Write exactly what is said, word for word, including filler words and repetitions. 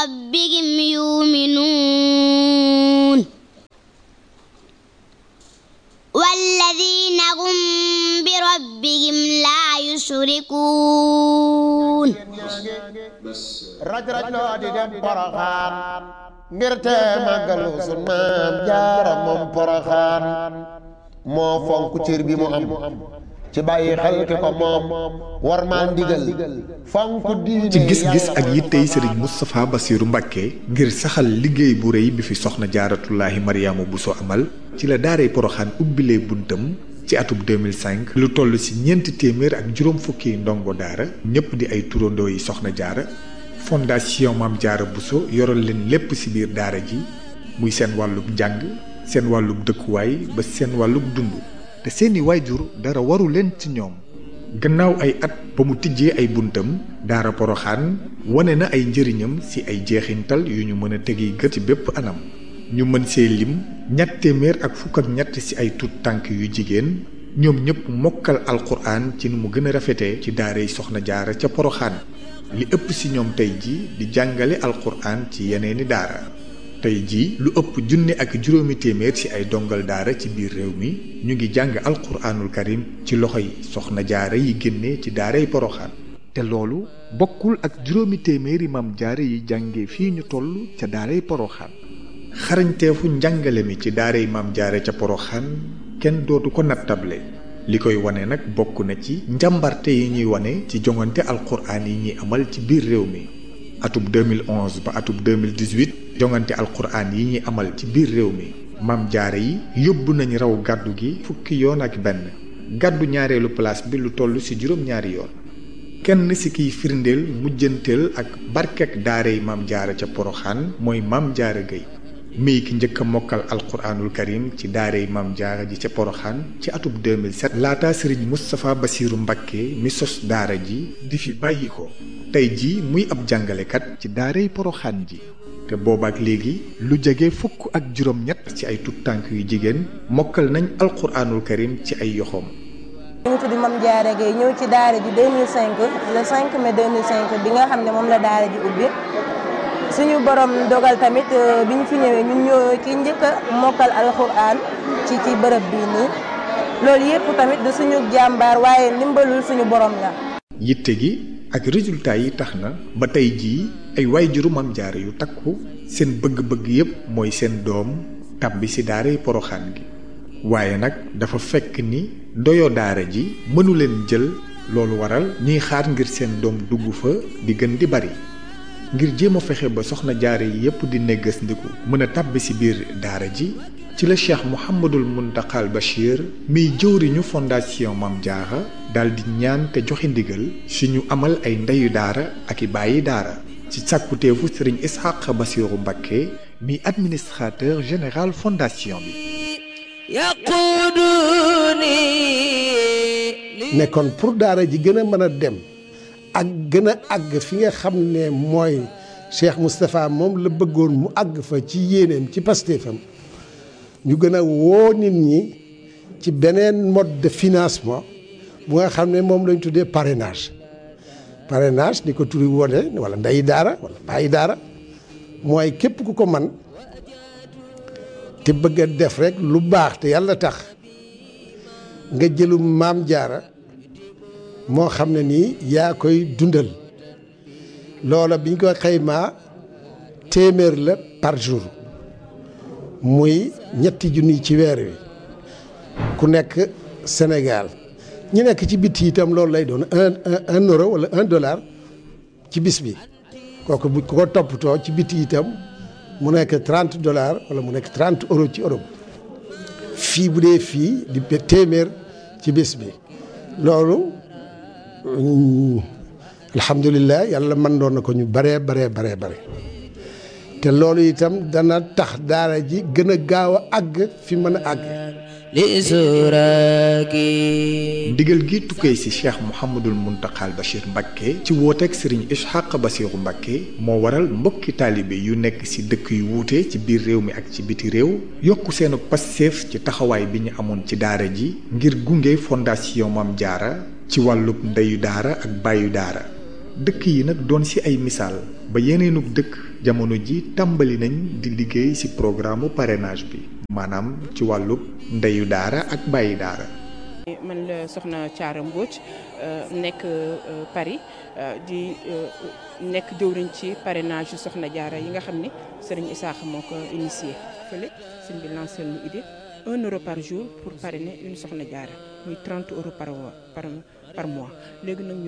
ربهم يؤمنون والذين هم بربهم لا يشركون raj raj loo di dem Poroxaan ngir te màggalu sun maam Jaara moom Poroxaan moo fonk cër bi mu am ci bàyyi xel ki ko moom war maa ndigal fonk diine ci gis-gis ak yittey Serigne Moustapha Bassirou Mbacké ngir saxal liggéey bu rëy bi fi soxna Jaaratullaahi Mariama Bousso amal ci la daaray Poroxaan ubbilee buntam ci atub deux mille cinq lu toll ci ñeenti téeméer ak juróom fukki ndongo daara ñëpp di ay turandoo yi soxna jaara fondation Maam Jaara Bousso yoral leen lépp ci biir daara ji muy seen wàllub njàng seen wàllub dëkkuwaay ba seen wàllub dund te seeni waajur dara waru leen ci ñoom gannaaw ay at ba mu tijjee ay buntam daara Poroxaan wane na ay njëriñam ci ay jeexintal yu ñu mën a tegi gët ci bépp anam ñu mën see lim ñett téeméer ak fukk ak ñett ci ay tut tànk yu jigéen ñoom ñëpp mokkal alquran ci nu mu gën a rafetee ci daaray soxna jaara ca Poroxaan li ëpp ci ñoom tey ji di jàngale alquran ci yeneeni daara tey ji lu ëpp junni ak juróomi téeméer ci ay dongal daara ci biir réew mi ñu ngi jàng alquranul karim ci loxoy soxna jaara yi génnee ci daaray Poroxaan te loolu bokkul ak juróomi téeméeri maam jaara yi jànge fii ñu toll ca daaray Poroxaan xarañteefu njàngale mi ci daaray maam jaara ca Poroxaan kenn dootu ko nattable li koy wane nag bokk na ci njàmbarte yi ñuy wane ci jongante alquran yi ñuy amal ci biir réew mi atub deux mille onze ba atub deux mille dix-huit jongante alquran yi ñuy amal ci biir réew mi maam jaara yi yóbbu nañ raw gàddu gi fukki yoon ak benn gàddu ñaareelu place bi lu toll ci juróom-ñaari yoon kenn ci kiy firndeel mujjanteel ak barkek daaray maam jaara ca Poroxaan mooy maam jaara Gueye mii ki njëkk a mokkal alquranul karim ci daaray maam jaara ji ca Poroxaan ci atub deux mille sept laata Serigne Moustapha Bassirou Mbacké mi sos daara ji di fi bàyyi ko tey ji muy ab jàngalekat ci daaray Poroxaan ji te boobaak léegi lu jege fukk ak juróom-ñett ci ay tut tànk yu jigéen mokkal nañ alquranul karim ci ay yoxoom. ñu ngi tudd Mame Diarra Gueye ñëw ci daara ji deux mille cinq le cinq mai deux mille cinq bi nga xam ne moom la daara ji ubbi suñu borom dogal tamit bi ñu fi ñëwee ñun ñoo ci njëkk a mokkal alquran ci ci bërëb bii nii loolu yëpp tamit du suñu jàmbaar waaye ndimbalul suñu borom la. yitte gi ak résultat yi tax na ba tey jii ay waajuru Mame Diarra yu takku seen bëgg-bëgg yépp mooy seen doom tàbbi ci daaray Poroxaan gi waaye nag dafa fekk ni doyo daara ji mënu leen jël loolu waral ñuy xaar ngir seen doom dugg fa di gën di bari ngir jéem a fexe ba soxna jaara yi yépp di néggas ndiku mën a tàbbi ci biir daara ji ci la Cheikh Mouhamadul Muntaxal Bachir miy jëwriñu fondation Mame Diarra daal di ñaan te joxe ndigal si ñu amal ay ndeyu daara ak i bàyyi daara ci sàkkuteefu Serigne Ishaq Bassirou Mbacké mi administrateur général fondation bi nekkoon pour daara ji gën a mën a dem ak gën a àgg fi nga xam ne mooy Cheikh Moustapha moom la bëggoon mu àgg fa ci yéeneem ci pastéefam ñu gën a woo nit ñi ci beneen mode de financement bu nga xam ne moom lañ tuddee parrainage parrainage ni ko turi wone wala ndeyi daara wala bàyyi daara mooy képp ku ko man te bëgg a def rek lu baax te yàlla tax nga jëlu Maam Jaara moo xam ne nii yaa koy dundal loola biñ ko xaymaa téeméer la par jour muy ñetti junni ci weer wi ku nekk Sénégal ñi nekk ci biti itam loolu lay doon un un euro wala un dollar ci bis bi kooku bu ko toppatoo ci biti itam mu nekk trente dollars wala mu nekk trente euros ci Europe fii bu dee fii di téeméer ci bis bi loolu alhamdulilah yàlla mën doon na ko ñu baree baree baree bare te loolu itam dana tax daara ji gën a gaaw a àgg fi mën a àgg ndigal gi tukkee ci Cheikh Mouhamadul Muntaxal Bachir Mbacké ci wooteeg Serigne Ishaq Bassirou Mbacké moo waral mbokki taalibe yu nekk ci dëkk yu wuute ci biir réew mi ak ci biti réew yokku seenu passeef ci taxawaay bi ñu amoon ci daara ji ngir gunge fondation Mame Diarra ci wàllub ndeyu daara ak bàyyu daara dëkk yi nag doon ci ay misaal ba yeneenug dëkk jamono ji tàmbali nañ di liggéey ci programme parrainage bi maanaam ci wàllu ndeyu daara ak bàyyi daara. man la soxna Thiara Mbodj nekk Paris di nekk jëwriñ ci parrainage yu soxna Jaara yi nga xam ni Serigne Issakha moo ko initié fële sëñ bi lancé lu idée un euro par jour pour parrainer une soxna Jaara muy trente euros par par par mois léegi nag